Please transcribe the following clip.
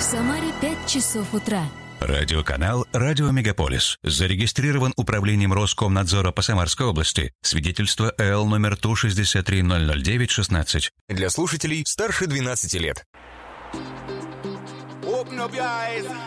Самаре 5 часов утра. Радиоканал «Радио Мегаполис». Зарегистрирован управлением Роскомнадзора по Самарской области. Свидетельство ЭЛ номер Ту-63-009-16. Для слушателей старше 12 лет.